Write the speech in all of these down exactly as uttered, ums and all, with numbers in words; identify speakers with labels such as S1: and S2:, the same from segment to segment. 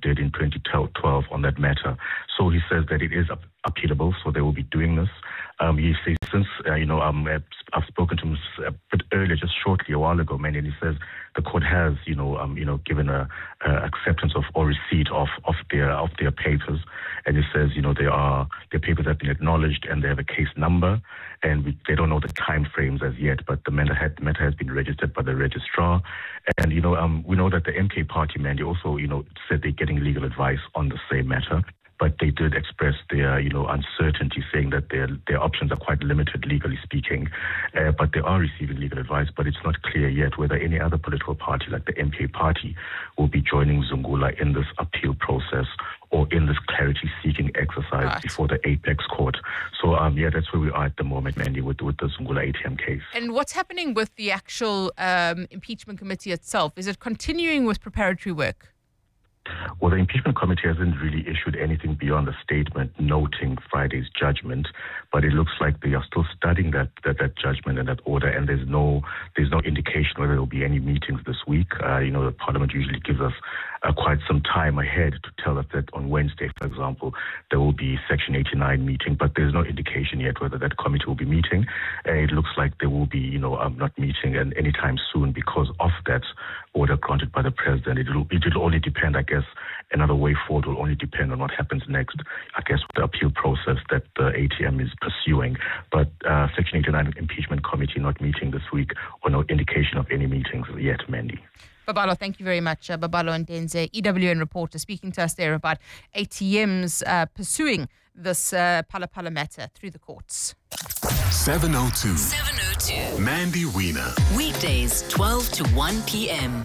S1: did in twenty twelve on that matter. So he says that it is appealable, so they will be doing this. Um, he says since, uh, you know, um, I've spoken to him a bit earlier, just shortly, a while ago, man, and he says the court has, you know, um, you know, given a, a acceptance of or receipt of, of their of their papers, and he says, you know, they are their papers have been acknowledged and they have a case number, and we, they don't know the time frames as yet, but the matter, had, matter has been registered by the registrar, and you know, um, we know that the M K party, man, they also, you know, said they're getting legal advice on the same matter. But they did express their, you know, uncertainty, saying that their their options are quite limited, legally speaking. Uh, but they are receiving legal advice. But it's not clear yet whether any other political party, like the M K party, will be joining Zungula in this appeal process or in this clarity-seeking exercise right. before the Apex Court. So, um, yeah, that's where we are at the moment, Mandy, with, with the Zungula A T M case.
S2: And what's happening with the actual um, impeachment committee itself? Is it continuing with preparatory work?
S1: Well, the impeachment committee hasn't really issued anything beyond a statement noting Friday's judgment, but it looks like they are still studying that that, that judgment and that order, and there's no there's no indication whether there will be any meetings this week. Uh, you know, the Parliament usually gives us uh, quite some time ahead to tell us that on Wednesday, for example, there will be Section eighty-nine meeting, but there's no indication yet whether that committee will be meeting. Uh, it looks like they will be, you know, um, not meeting and anytime soon because of that order granted by the president. It will it will only depend, I guess. Another way forward will only depend on what happens next, I guess, with the appeal process that the A T M is pursuing. But uh, Section eighty-nine impeachment committee not meeting this week, or no indication of any meetings yet, Mandy.
S2: Babalo, thank you very much. Uh, Babalo Ndenze, E W N reporter, speaking to us there about A T Ms uh, pursuing this uh, Phala Phala matter through the courts.
S3: seven oh two.
S4: seven oh two.
S3: Mandy Wiener.
S4: Weekdays, twelve to one p.m.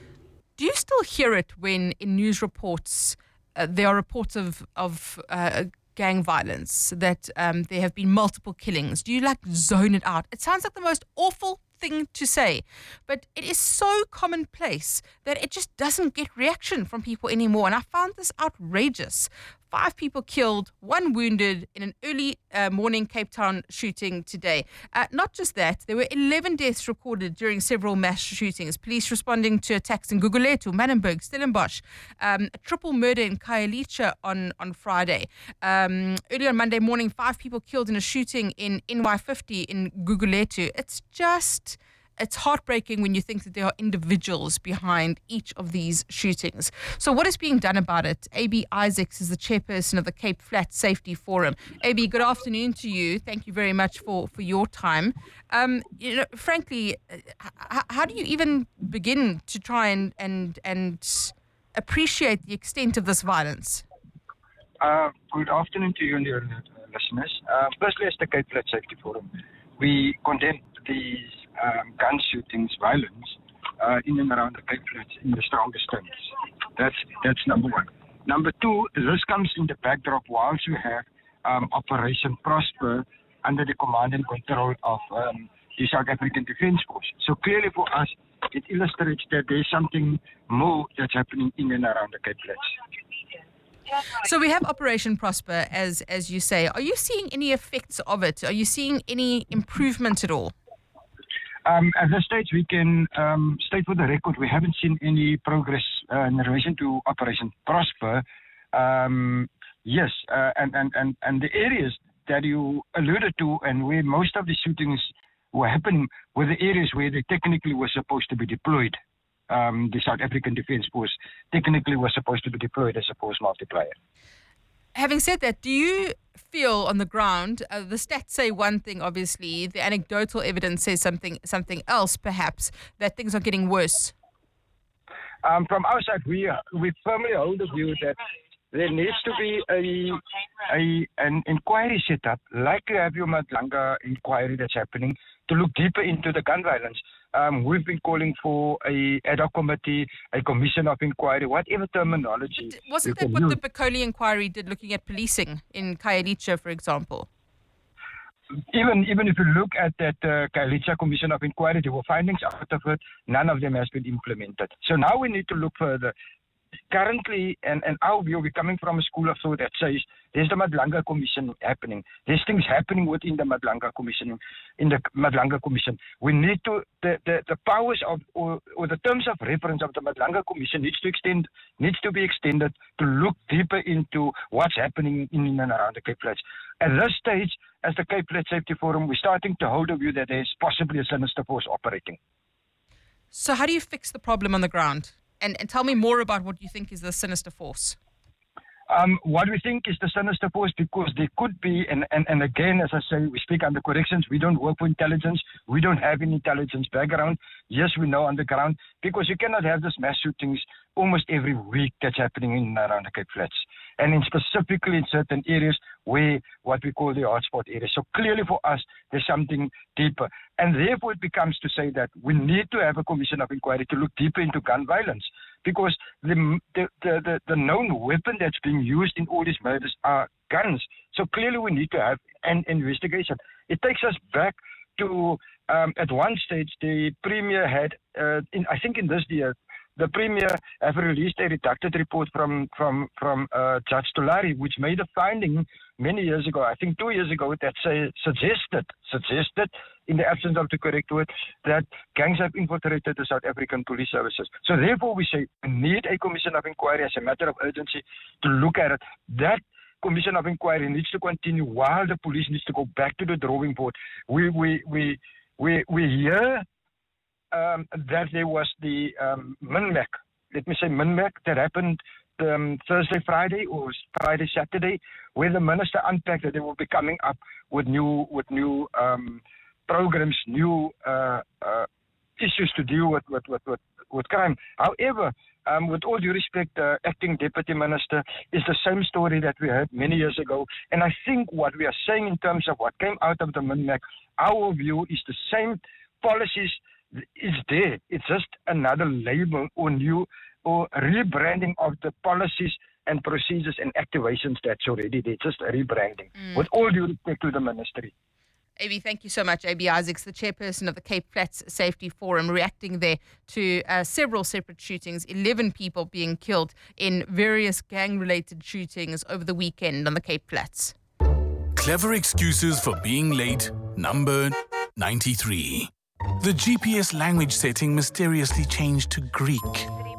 S2: Do you still hear it when in news reports uh, there are reports of, of uh, gang violence, that um, there have been multiple killings? Do you like zone it out? It sounds like the most awful thing to say, but it is so commonplace that it just doesn't get reaction from people anymore. And I found this outrageous. Five people killed, one wounded in an early uh, morning Cape Town shooting today. Uh, not just that, there were eleven deaths recorded during several mass shootings. Police responding to attacks in Gugulethu, Manenberg, Stellenbosch. Um, a triple murder in Khayelitsha on, on Friday. Um, early on Monday morning, five people killed in a shooting in N Y fifty in Gugulethu. It's just... It's heartbreaking when you think that there are individuals behind each of these shootings. So what is being done about it? A B Isaacs is the chairperson of the Cape Flat Safety Forum. A B, good afternoon to you. Thank you very much for, for your time. Um, you know, frankly, h- how do you even begin to try and, and, and appreciate the extent of this violence?
S5: Uh, good afternoon to you and your listeners. Uh, firstly, as the Cape Flat Safety Forum, we condemn these um, gun shootings, violence uh, in and around the Cape Flats in the strongest terms. That's that's number one. Number two, this comes in the backdrop whilst we have um, Operation Prosper under the command and control of um, the South African Defence Force. So clearly for us, it illustrates that there's something more that's happening in and around the Cape Flats.
S2: So we have Operation Prosper, as as you say. Are you seeing any effects of it? Are you seeing any improvement at all?
S5: Um, at this stage, we can um, state for the record, we haven't seen any progress uh, in relation to Operation Prosper. Um, yes, uh, and, and, and, and the areas that you alluded to and where most of the shootings were happening were the areas where they technically were supposed to be deployed. Um, the South African Defence Force technically was supposed to be deployed as a force multiplier.
S2: Having said that, do you feel on the ground, uh, the stats say one thing, obviously, the anecdotal evidence says something something else, perhaps, that things are getting worse?
S5: Um, from our side, we uh, we firmly hold the view that there needs to be a a an inquiry set up, like you have your Madlanga inquiry that's happening, to look deeper into the gun violence. Um, we've been calling for a ad hoc committee, a commission of inquiry, whatever terminology.
S2: But wasn't that what use. the Bacoli inquiry did, looking at policing in Khayelitsha, for example?
S5: Even even if you look at that uh, Khayelitsha commission of inquiry, there were findings out of it. None of them has been implemented. So now we need to look further. currently, and, and our view, we're coming from a school of thought that says there's the Madlanga Commission happening. There's things happening within the Madlanga Commission, in the Madlanga Commission. We need to, the, the, the powers of, or, or the terms of reference of the Madlanga Commission needs to extend, needs to be extended to look deeper into what's happening in and around the Cape Flats. At this stage, as the Cape Flats Safety Forum, we're starting to hold a view that there's possibly a sinister force operating.
S2: So how do you fix the problem on the ground? And, and tell me more about what you think is the sinister force.
S5: Um, what we think is the sinister force, because there could be, and, and, and again, as I say, we speak under corrections, we don't work for intelligence, we don't have any intelligence background. Yes, we know on the ground, because you cannot have these mass shootings almost every week that's happening in and around the Cape Flats. And in specifically in certain areas where what we call the hotspot areas. So clearly for us, there's something deeper. And therefore it becomes to say that we need to have a commission of inquiry to look deeper into gun violence. Because the, the, the, the, the known weapon that's being used in all these murders are guns. So clearly we need to have an investigation. It takes us back to, um, at one stage, the Premier had, uh, in, I think in this year, the Premier have released a redacted report from from from uh, Judge Tulari, which made a finding many years ago, I think two years ago, that say, suggested, suggested, in the absence of the correct word, that gangs have infiltrated the South African police services. So therefore we say we need a commission of inquiry as a matter of urgency to look at it. That commission of inquiry needs to continue while the police needs to go back to the drawing board. We we we we we hear Um, that there was the um, Minmac, let me say Minmac, that happened um, Thursday, Friday, or Friday, Saturday, where the minister unpacked that they will be coming up with new with new um, programs, new uh, uh, issues to deal with with, with, with, with crime. However, um, with all due respect, uh, acting deputy minister is the same story that we heard many years ago. And I think what we are saying in terms of what came out of the Minmac, our view is the same policies. It's there. It's just another label or new or rebranding of the policies and procedures and activations that's already there. Just a rebranding. Mm. With all due respect to the ministry.
S2: A B, thank you so much. A B Isaacs, the chairperson of the Cape Flats Safety Forum, reacting there to uh, several separate shootings, eleven people being killed in various gang-related shootings over the weekend on the Cape Flats.
S3: Clever excuses for being late, number ninety-three. The G P S language setting mysteriously changed to Greek.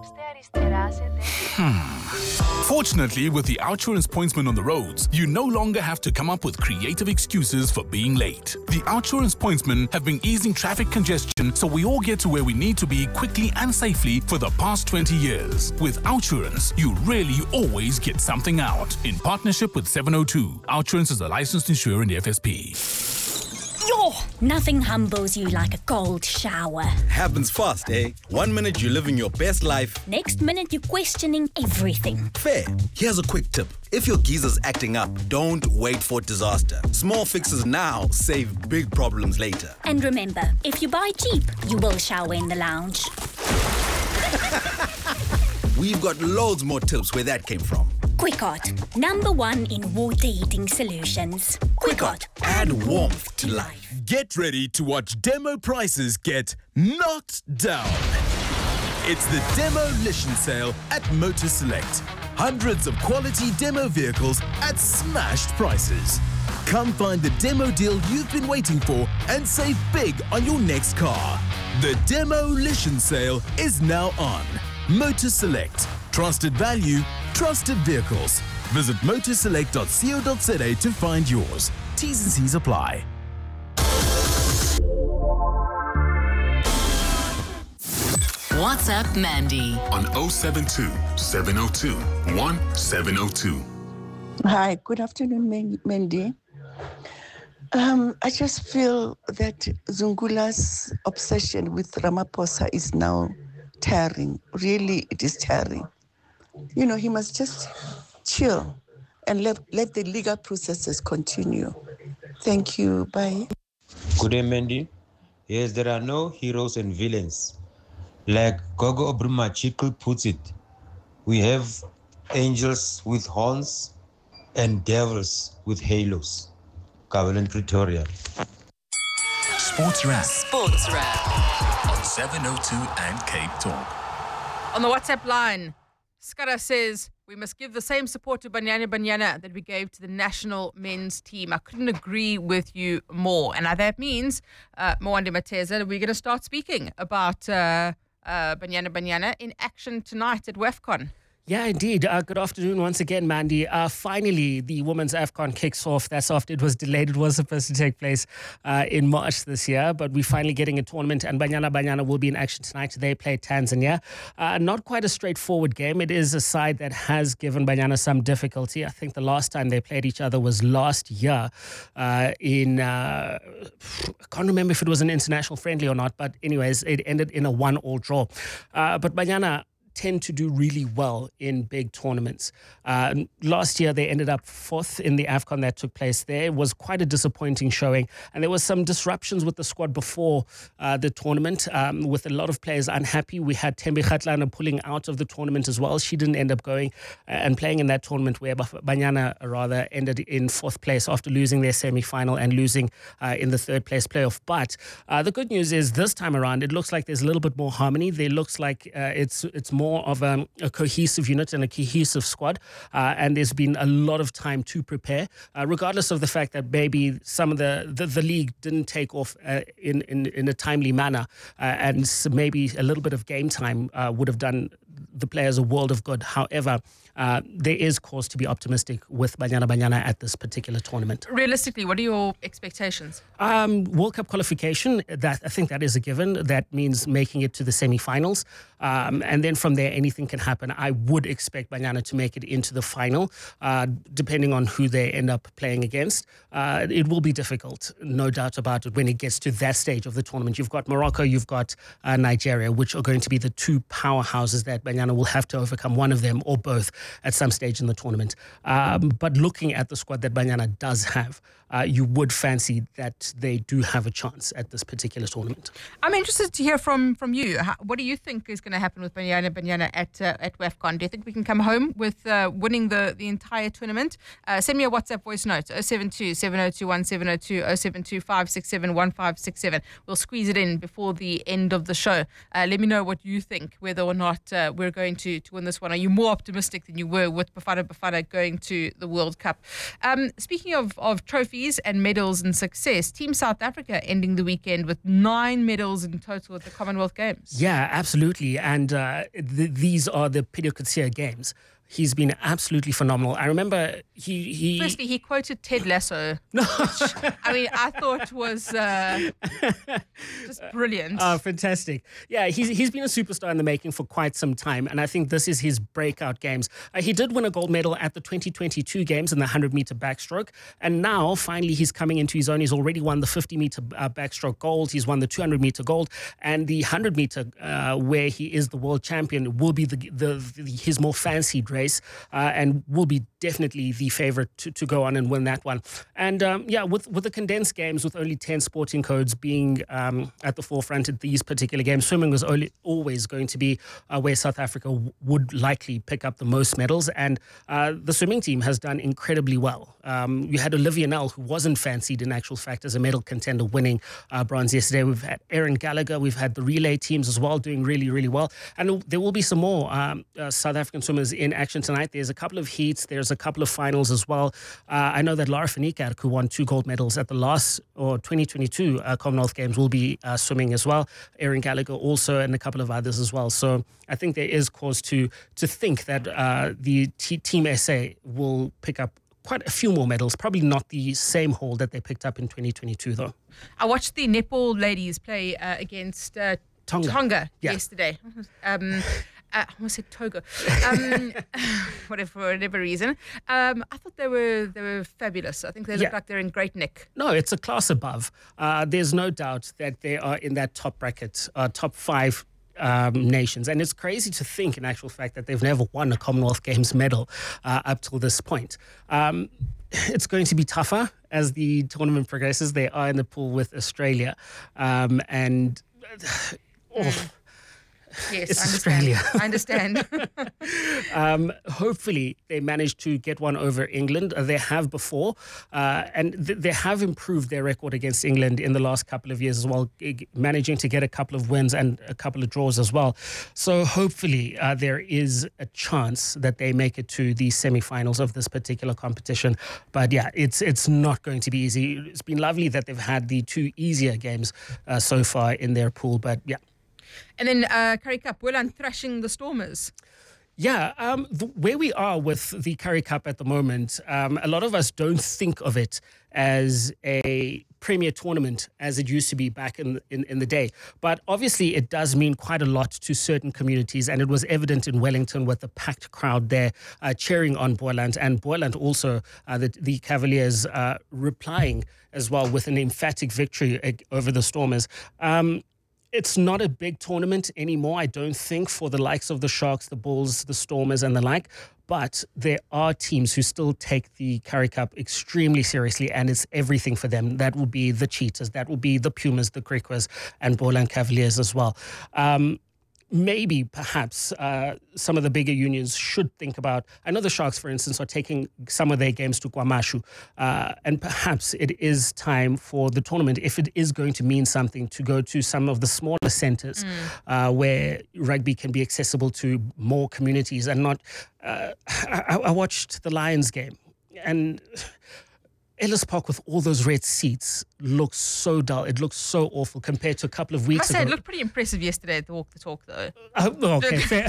S3: Hmm. Fortunately, with the Outsurance Pointsman on the roads, you no longer have to come up with creative excuses for being late. The Outsurance Pointsmen have been easing traffic congestion so we all get to where we need to be quickly and safely for the past twenty years. With Outsurance, you really always get something out. In partnership with seven oh two, Outsurance is a licensed insurer in the F S P.
S6: Yo, nothing humbles you like a cold shower.
S7: Happens fast, eh? One minute you're living your best life.
S6: Next minute you're questioning everything.
S7: Fair. Here's a quick tip. If your geezer's acting up, don't wait for disaster. Small fixes now save big problems later.
S6: And remember, if you buy cheap, you will shower in the lounge.
S7: We've got loads more tips where that came from.
S6: Quickot, number one in water heating solutions.
S7: Quickot, add warmth to life.
S8: Get ready to watch demo prices get knocked down. It's the demolition sale at Motor Select. Hundreds of quality demo vehicles at smashed prices. Come find the demo deal you've been waiting for and save big on your next car. The demolition sale is now on. Motor Select. Trusted value, trusted vehicles. Visit motor select dot co dot za to find yours. T's and C's apply.
S4: WhatsApp Mandy
S3: on oh seven two, seven oh two, one seven oh two.
S9: Hi, good afternoon, Mandy. Um, I just feel that Zungula's obsession with Ramaphosa is now tearing. Really, it is tearing. You know, he must just chill and let, let the legal processes continue. Thank you. Bye.
S10: Good day, Mandy. Yes, there are no heroes and villains. Like Gogo Obrumachikl puts it, we have angels with horns and devils with halos. Kavalan Pretoria.
S3: Sports Wrap.
S4: Sports Wrap
S3: On seven oh two and Cape Talk.
S2: On the WhatsApp line, Skara says we must give the same support to Banyana Banyana that we gave to the national men's team. I couldn't agree with you more. And that means, uh, Mwande Mateza, we're going to start speaking about uh, uh, Banyana Banyana in action tonight at WAFCON.
S11: Yeah, indeed. Uh, good afternoon once again, Mandy. Uh, finally, the Women's AFCON kicks off. That's after it was delayed. It was supposed to take place uh, in March this year, but we're finally getting a tournament, and Banyana Banyana will be in action tonight. They play Tanzania. Uh, not quite a straightforward game. It is a side that has given Banyana some difficulty. I think the last time they played each other was last year uh, in, uh, I can't remember if it was an international friendly or not, but anyways, it ended in a one-all draw. Uh, but Banyana tend to do really well in big tournaments. Uh, last year, they ended up fourth in the AFCON that took place there. It was quite a disappointing showing. And there was some disruptions with the squad before uh, the tournament, um, with a lot of players unhappy. We had Tembe Kgatlana pulling out of the tournament as well. She didn't end up going uh, and playing in that tournament, where Banyana, rather, ended in fourth place after losing their semi-final and losing uh, in the third place playoff. But uh, the good news is this time around, it looks like there's a little bit more harmony. There looks like uh, it's, it's more more of um, a cohesive unit and a cohesive squad, uh, and there's been a lot of time to prepare, uh, regardless of the fact that maybe some of the, the, the league didn't take off uh, in, in, in a timely manner, uh, and maybe a little bit of game time uh, would have done the players a world of good. However, uh, there is cause to be optimistic with Banyana Banyana at this particular tournament.
S2: Realistically, what are your expectations?
S11: Um, World Cup qualification, that I think that is a given. That means making it to the semi-finals. Um, and then from there, anything can happen. I would expect Banyana to make it into the final, uh, depending on who they end up playing against. Uh, it will be difficult, no doubt about it, when it gets to that stage of the tournament. You've got Morocco, you've got uh, Nigeria, which are going to be the two powerhouses that Banyana will have to overcome, one of them or both, at some stage in the tournament. Um, but looking at the squad that Banyana does have, uh, you would fancy that they do have a chance at this particular tournament.
S2: I'm interested to hear from, from you. How, what do you think is going to happen with Banyana Banyana at uh, at WAFCON? Do you think we can come home with uh, winning the, the entire tournament? Uh, send me a WhatsApp voice note, oh seven two, seven oh two, one seven oh two, oh seven two, five six seven, one five six seven. We'll squeeze it in before the end of the show. Uh, let me know what you think, whether or not uh, we're going to, to win this one. Are you more optimistic than you were with Bafana Bafana going to the World Cup? Um, speaking of, of trophies and medals and success, Team South Africa ending the weekend with nine medals in total at the Commonwealth Games.
S11: Yeah, absolutely. And uh, th- these are the Peter Coetzee Games. He's been absolutely phenomenal. I remember he... he
S2: Firstly, he quoted Ted Lasso, which, I mean, I thought was uh, just brilliant.
S11: Oh, fantastic. Yeah, he's, he's been a superstar in the making for quite some time, and I think this is his breakout games. Uh, he did win a gold medal at the twenty twenty-two Games in the one hundred meter backstroke, and now, finally, he's coming into his own. He's already won the fifty meter uh, backstroke gold. He's won the two hundred meter gold, and the one hundred meter, uh, where he is the world champion, will be the, the, the his more fancied race, uh, and will be definitely the favorite to, to go on and win that one. And um, yeah, with, with the condensed games, with only ten sporting codes being um, at the forefront at these particular games, swimming was only, always going to be uh, where South Africa w- would likely pick up the most medals. And uh, the swimming team has done incredibly well. Um, you had Olivia Nell, who wasn't fancied in actual fact as a medal contender, winning uh, bronze yesterday. We've had Erin Gallagher. We've had the relay teams as well doing really, really well. And there will be some more um, uh, South African swimmers in action tonight. There's a couple of heats. There's a couple of finals as well. Uh, I know that Lara van Niekerk, who won two gold medals at the last or twenty twenty-two uh, Commonwealth Games, will be uh, swimming as well. Erin Gallagher also, and a couple of others as well. So I think there is cause to to think that uh, the t- Team S A will pick up quite a few more medals. Probably not the same haul that they picked up in twenty twenty-two, though.
S2: I watched the netball ladies play uh, against uh,
S11: Tonga,
S2: Tonga
S11: yeah.
S2: yesterday. Um, Uh, I almost said Togo. Um, whatever, for whatever reason. Um, I thought they were they were fabulous. I think they look
S11: Yeah.
S2: like they're in great nick.
S11: No, it's a class above. Uh, there's no doubt that they are in that top bracket, uh, top five um, nations. And it's crazy to think, in actual fact, that they've never won a Commonwealth Games medal uh, up till this point. Um, it's going to be tougher as the tournament progresses. They are in the pool with Australia. Um, and... oh,
S2: Yes,
S11: it's
S2: I understand.
S11: Australia.
S2: I understand.
S11: um, hopefully, they managed to get one over England. Uh, they have before, uh, and th- they have improved their record against England in the last couple of years as well, g- managing to get a couple of wins and a couple of draws as well. So hopefully, uh, there is a chance that they make it to the semi-finals of this particular competition. But yeah, it's it's not going to be easy. It's been lovely that they've had the two easier games uh, so far in their pool, but yeah.
S2: And then uh, Currie Cup, Boland thrashing the Stormers.
S11: Yeah, um, the, where we are with the Currie Cup at the moment, um, a lot of us don't think of it as a premier tournament as it used to be back in, in, in the day. But obviously it does mean quite a lot to certain communities, and it was evident in Wellington with the packed crowd there uh, cheering on Boland, and Boland also, uh, the, the Cavaliers uh, replying as well with an emphatic victory over the Stormers. Um, It's not a big tournament anymore, I don't think, for the likes of the Sharks, the Bulls, the Stormers and the like. But there are teams who still take the Currie Cup extremely seriously, and it's everything for them. That will be the Cheetahs, that will be the Pumas, the Griquas and Boland Cavaliers as well. Um, Maybe, perhaps, uh, some of the bigger unions should think about... I know the Sharks, for instance, are taking some of their games to KwaMashu, uh, and perhaps it is time for the tournament, if it is going to mean something, to go to some of the smaller centres mm. uh, where rugby can be accessible to more communities and not... Uh, I, I watched the Lions game, and... Ellis Park with all those red seats looks so dull. It looks so awful compared to a couple of weeks
S2: I must say,
S11: ago.
S2: it looked pretty impressive yesterday at the Walk the Talk, though.
S11: Oh, okay, fair.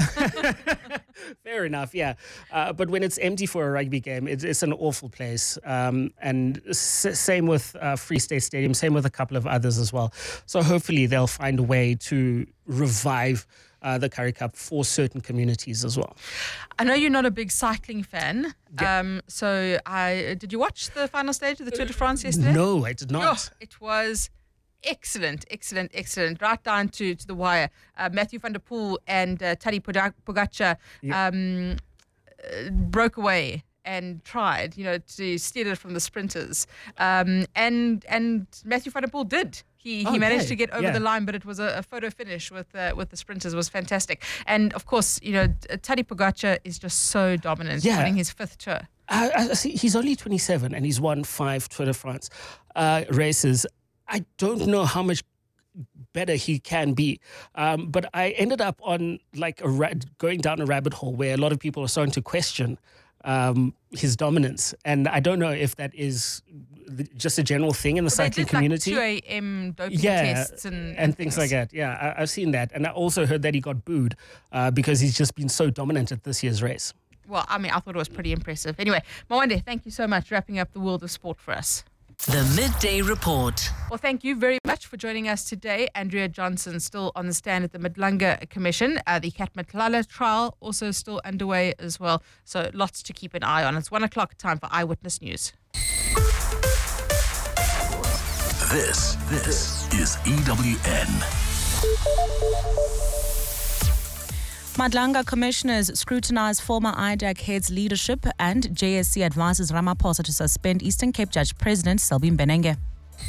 S11: Fair enough, yeah. Uh, but when it's empty for a rugby game, it's, it's an awful place. Um, and s- same with uh, Free State Stadium, same with a couple of others as well. So hopefully they'll find a way to revive Uh, the Currie Cup for certain communities as well.
S2: I know you're not a big cycling fan.
S11: Yeah.
S2: Um, so I did you watch the final stage of the Tour de France yesterday?
S11: No, I did not.
S2: Oh, it was excellent, excellent, excellent. Right down to, to the wire. Uh, Matthew van der Poel and uh, Tadej Pogacar
S11: Yeah.
S2: um, uh, broke away and tried, you know, to steal it from the sprinters. Um, and and Matthew van der Poel did. He, he
S11: okay.
S2: managed to get over
S11: yeah.
S2: the line, but it was a, a photo finish with uh, with the sprinters. It was fantastic. And of course, you know, Tadej Pogacar is just so dominant,
S11: Yeah.
S2: winning his fifth tour.
S11: I, I see, he's only twenty-seven and he's won five Tour de France uh, races. I don't know how much better he can be. Um, but I ended up on like a ra- going down a rabbit hole where a lot of people are starting to question um, his dominance. And I don't know if that is just a general thing in the
S2: Well,
S11: cycling
S2: they did
S11: community.
S2: Like two a.m. doping
S11: yeah,
S2: tests and, and,
S11: and things like that. Yeah, I, I've seen that. And I also heard that he got booed uh, because he's just been so dominant at this year's race.
S2: Well, I mean, I thought it was pretty impressive. Anyway, Mwande, thank you so much, wrapping up the world of sport for us.
S4: The Midday Report.
S2: Well, thank you very much for joining us today. Andrea Johnson still on the stand at the Madlanga Commission. Uh, the Kat Matlala trial also still underway as well. So lots to keep an eye on. It's one o'clock, time for Eyewitness News.
S3: This, this is E W N.
S12: Madlanga commissioners scrutinise former I D A C head's leadership, and J S C advises Ramaphosa to suspend Eastern Cape Judge President Selby Mbenenge.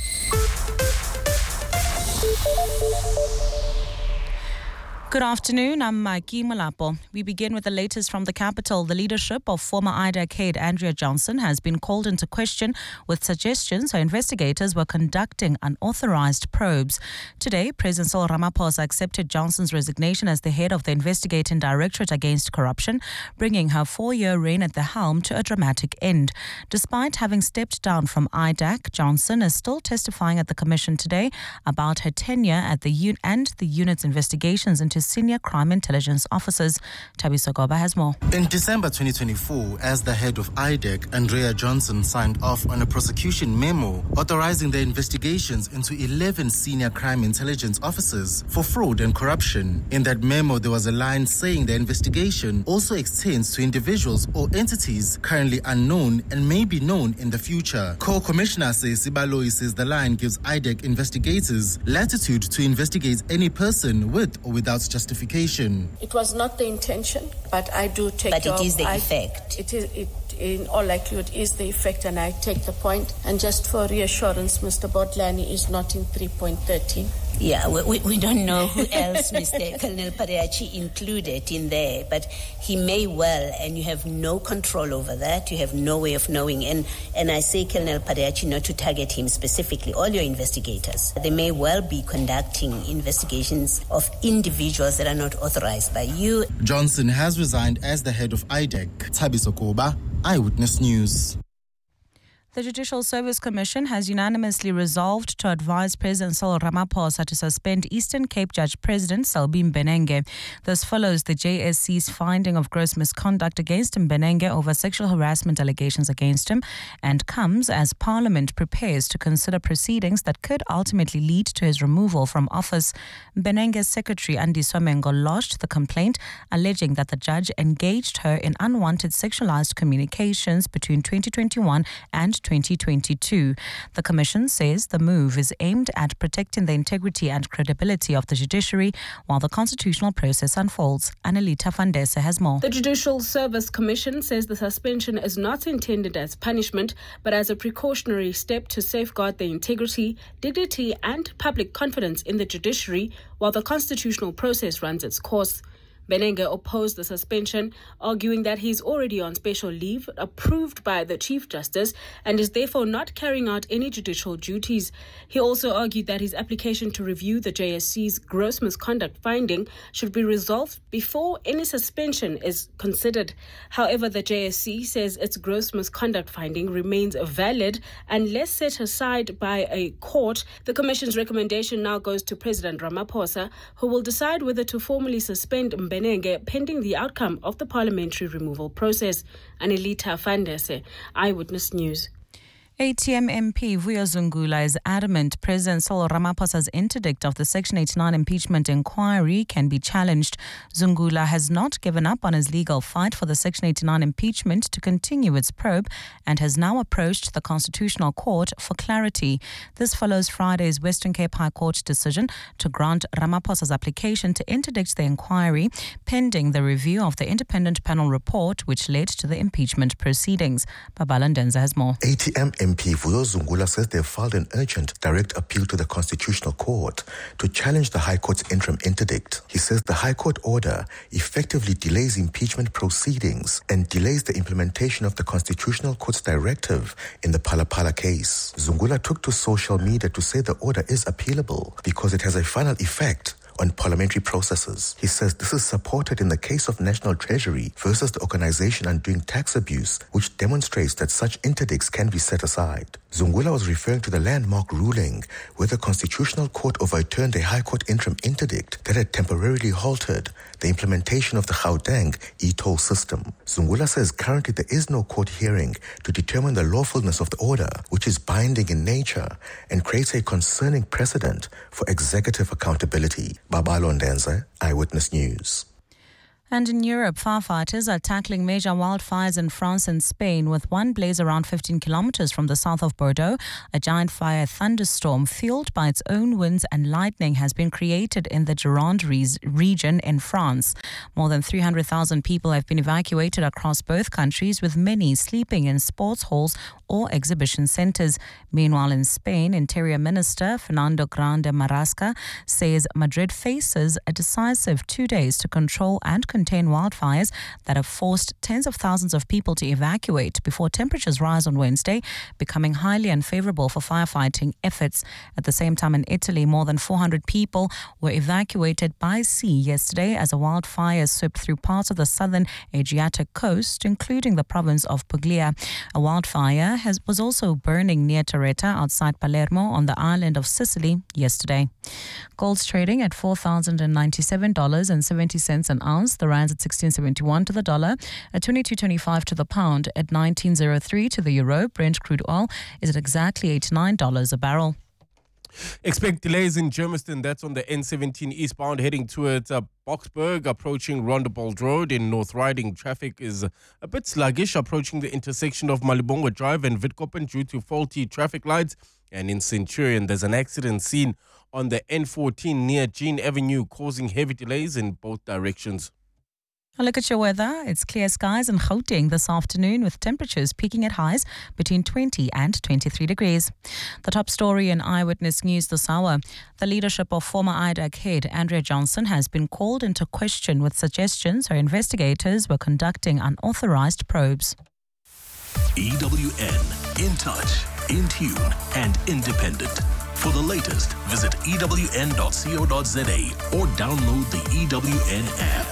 S12: Good afternoon, I'm Maiki Malapo. We begin with the latest from the capital. The leadership of former I D A C head Andrea Johnson has been called into question with suggestions her investigators were conducting unauthorized probes. Today, President Cyril Ramaphosa accepted Johnson's resignation as the head of the Investigating Directorate Against Corruption, bringing her four-year reign at the helm to a dramatic end. Despite having stepped down from I D A C, Johnson is still testifying at the commission today about her tenure at the un- and the unit's investigations into senior crime intelligence officers. Tabiso Goba has more.
S13: In December twenty twenty-four, as the head of I D A C, Andrea Johnson signed off on a prosecution memo authorizing the investigations into eleven senior crime intelligence officers for fraud and corruption. In that memo, there was a line saying the investigation also extends to individuals or entities currently unknown and may be known in the future. Co-Commissioner Sesi Baloyi says the line gives I D A C investigators latitude to investigate any person with or without justification.
S14: It was not the intention, but I do take
S15: But
S14: your,
S15: it is the
S14: I,
S15: effect.
S14: It is. It, in all likelihood is the effect, and I take the point. And just for reassurance, Mister Botlani is not in three point thirteen.
S15: Yeah, we, we don't know who else Mister Colonel Pareachi included in there, but he may well, and you have no control over that. You have no way of knowing. And, and I say Colonel Pareachi not to target him specifically, all your investigators. They may well be conducting investigations of individuals that are not authorized by you.
S13: Johnson has resigned as the head of I D E C. Thabiso Koba, Eyewitness News.
S12: The Judicial Service Commission has unanimously resolved to advise President Cyril Ramaphosa to suspend Eastern Cape Judge President Selby Mbenenge. This follows the J S C's finding of gross misconduct against Mbenenge over sexual harassment allegations against him, and comes as Parliament prepares to consider proceedings that could ultimately lead to his removal from office. Mbenenge's secretary Andiswa Mengo lodged the complaint, alleging that the judge engaged her in unwanted sexualized communications between twenty twenty-one and twenty twenty-two. The Commission says the move is aimed at protecting the integrity and credibility of the judiciary while the constitutional process unfolds. Annalita Fandese has more.
S16: The Judicial Service Commission says the suspension is not intended as punishment, but as a precautionary step to safeguard the integrity, dignity, and public confidence in the judiciary while the constitutional process runs its course. Mbenenge opposed the suspension, arguing that he is already on special leave approved by the Chief Justice and is therefore not carrying out any judicial duties. He also argued that his application to review the J S C's gross misconduct finding should be resolved before any suspension is considered. However, the J S C says its gross misconduct finding remains valid unless set aside by a court. The Commission's recommendation now goes to President Ramaphosa, who will decide whether to formally suspend Mbenenge pending the outcome of the parliamentary removal process. Anelita Fandese, Eyewitness News.
S12: A T M M P Vuyo Zungula is adamant President Cyril Ramaphosa's interdict of the Section eighty-nine impeachment inquiry can be challenged. Zungula has not given up on his legal fight for the Section eighty-nine impeachment to continue its probe and has now approached the Constitutional Court for clarity. This follows Friday's Western Cape High Court decision to grant Ramaphosa's application to interdict the inquiry pending the review of the independent panel report which led to the impeachment proceedings. Babala Ndenza has more.
S17: A T M M P Vuyo Zungula says they've filed an urgent direct appeal to the Constitutional Court to challenge the High Court's interim interdict. He says the High Court order effectively delays impeachment proceedings and delays the implementation of the Constitutional Court's directive in the Phala Phala case. Zungula took to social media to say the order is appealable because it has a final effect on parliamentary processes. He says this is supported in the case of National Treasury versus the Organization Undoing Tax Abuse, which demonstrates that such interdicts can be set aside. Zungula was referring to the landmark ruling where the Constitutional Court overturned a High Court interim interdict that had temporarily halted the implementation of the Gauteng e-toll system. Zungula says currently there is no court hearing to determine the lawfulness of the order, which is binding in nature and creates a concerning precedent for executive accountability. Babalo Ndenza, Eyewitness News.
S12: And in Europe, firefighters are tackling major wildfires in France and Spain, with one blaze around fifteen kilometers from the south of Bordeaux. A giant fire thunderstorm fueled by its own winds and lightning has been created in the Gironde region in France. More than three hundred thousand people have been evacuated across both countries, with many sleeping in sports halls or exhibition centers. Meanwhile, in Spain, Interior Minister Fernando Grande Marlasca says Madrid faces a decisive two days to control and contain wildfires that have forced tens of thousands of people to evacuate before temperatures rise on Wednesday, becoming highly unfavorable for firefighting efforts. At the same time, in Italy, more than four hundred people were evacuated by sea yesterday as a wildfire swept through parts of the southern Adriatic coast, including the province of Puglia. A wildfire has, was also burning near Torretta outside Palermo on the island of Sicily yesterday. Gold's trading at four thousand ninety-seven dollars and seventy cents an ounce. The rand's at sixteen seventy-one to the dollar, at twenty-two twenty-five to the pound, at nineteen oh three to the euro. Brent crude oil is at exactly eighty-nine dollars a barrel.
S18: Expect delays in Germiston. That's on the N seventeen eastbound heading towards uh, Boksburg, approaching Rondebold Road in North Riding. Traffic is a bit sluggish approaching the intersection of Malibongwe Drive and Witkoppen due to faulty traffic lights. And in Centurion, there's an accident scene on the N fourteen near Jean Avenue, causing heavy delays in both directions.
S12: A look at your weather. It's clear skies in Gauteng this afternoon with temperatures peaking at highs between twenty and twenty-three degrees. The top story in Eyewitness News this hour. The leadership of former I D A C head Andrea Johnson has been called into question with suggestions her investigators were conducting unauthorized probes.
S19: E W N, in touch, in tune and independent. For the latest, visit E W N dot co dot za or download the E W N app.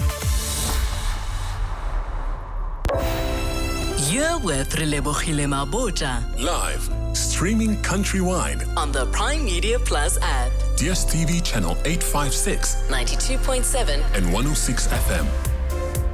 S4: You're with Relebogile Mabota.
S19: Live, streaming countrywide
S4: on the Prime Media Plus app.
S19: D S T V channel eight fifty-six,
S4: ninety-two point seven
S19: and one oh six F M.